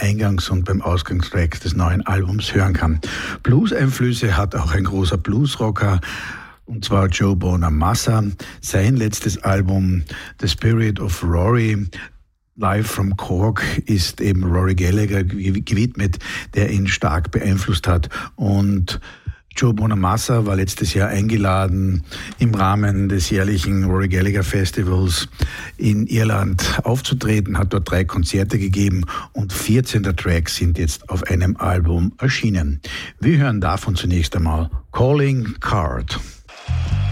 Eingangs- und beim Ausgangstrack des neuen Albums hören kann. Blues-Einflüsse hat auch ein großer Bluesrocker, und zwar Joe Bonamassa. Sein letztes Album The Spirit of Rory Live from Cork ist eben Rory Gallagher gewidmet, der ihn stark beeinflusst hat. Und Joe Bonamassa war letztes Jahr eingeladen, im Rahmen des jährlichen Rory Gallagher Festivals in Irland aufzutreten, hat dort 3 Konzerte gegeben und 14 der Tracks sind jetzt auf einem Album erschienen. Wir hören davon zunächst einmal Calling Card.